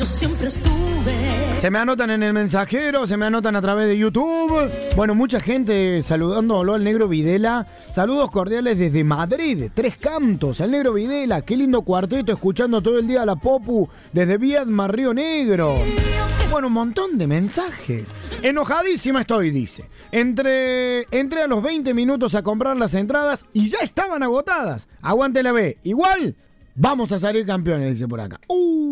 Siempre estuve. Se me anotan en el mensajero, se me anotan a través de YouTube. Bueno, mucha gente saludándolo al Negro Videla. Saludos cordiales desde Madrid, Tres Cantos, al Negro Videla. Qué lindo cuarteto, escuchando todo el día a la Popu desde Viedma, Río Negro. Bueno, un montón de mensajes. Enojadísima estoy, dice. Entré a los 20 minutos a comprar las entradas y ya estaban agotadas. Aguante la B. Igual, vamos a salir campeones, dice por acá.